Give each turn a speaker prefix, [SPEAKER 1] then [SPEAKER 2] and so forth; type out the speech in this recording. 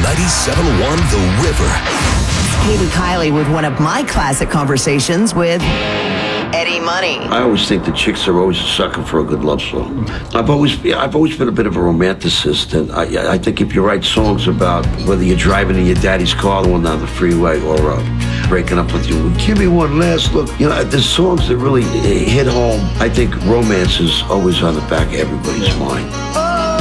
[SPEAKER 1] 97.1 The River.
[SPEAKER 2] Katie Kiley with one of my classic conversations with Eddie Money.
[SPEAKER 3] I always think the chicks are always a sucker for a good love song. I've always been a bit of a romanticist, and I think if you write songs about whether you're driving in your daddy's car going down the freeway or breaking up with you, give me one last look. You know, there's songs that really hit home. I think romance is always on the back of everybody's mind.